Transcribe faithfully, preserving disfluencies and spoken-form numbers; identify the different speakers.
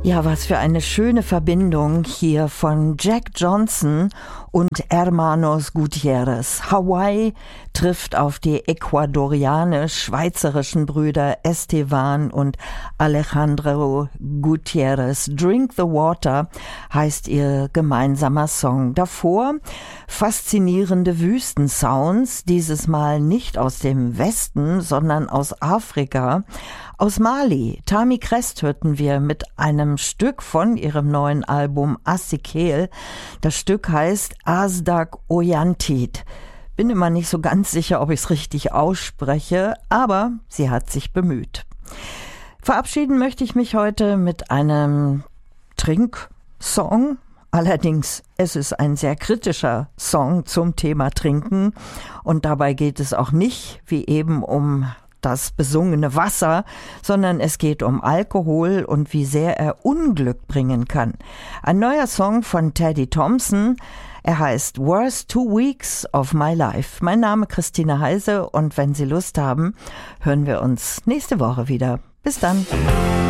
Speaker 1: Ja, was für eine schöne Verbindung hier von Jack Johnson und Hermanos Gutierrez. Hawaii trifft auf die ecuadorianisch-schweizerischen Brüder Esteban und Alejandro Gutierrez. Drink the Water heißt ihr gemeinsamer Song. Davor faszinierende Wüstensounds, dieses Mal nicht aus dem Westen, sondern aus Afrika. Aus Mali, Tami Krest hörten wir mit einem Stück von ihrem neuen Album Asikel. Das Stück heißt Asdak Oyantid. Bin immer nicht so ganz sicher, ob ich es richtig ausspreche, aber sie hat sich bemüht. Verabschieden möchte ich mich heute mit einem Trinksong. Allerdings, es ist ein sehr kritischer Song zum Thema Trinken und dabei geht es auch nicht, wie eben, um das besungene Wasser, sondern es geht um Alkohol und wie sehr er Unglück bringen kann. Ein neuer Song von Teddy Thompson, er heißt Worst Two Weeks of My Life. Mein Name Christine Heise und wenn Sie Lust haben, hören wir uns nächste Woche wieder. Bis dann.